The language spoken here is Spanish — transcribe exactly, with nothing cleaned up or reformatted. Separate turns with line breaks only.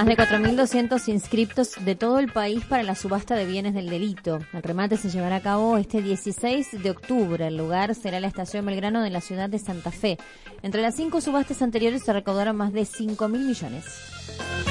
Más de cuatro mil doscientos inscriptos de todo el país para la subasta de bienes del delito. El remate se llevará a cabo este dieciséis de octubre. El lugar será la estación Belgrano de la ciudad de Santa Fe. Entre las cinco subastas anteriores se recaudaron más de cinco mil millones.